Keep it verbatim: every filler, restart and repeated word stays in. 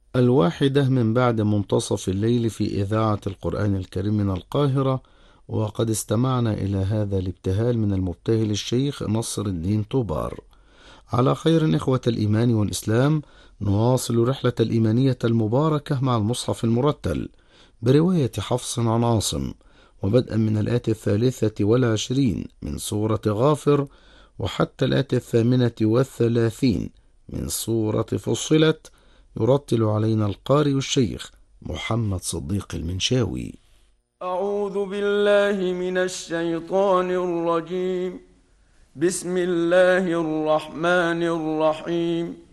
الواحدة من بعد منتصف الليل في إذاعة القرآن الكريم من القاهرة. وقد استمعنا إلى هذا الابتهال من المبتهل الشيخ نصر الدين طوبار. على خير إخوة الإيمان والإسلام، نواصل رحلة الإيمانية المباركة مع المصحف المرتل برواية حفص عن عاصم، وبدءا من الآية الثالثة والعشرين من سورة غافر وحتى الآية الثامنة والثلاثين من سورة فصلت، يرتل علينا القارئ الشيخ محمد صديق المنشاوي. أعوذ بالله من الشيطان الرجيم. بسم الله الرحمن الرحيم.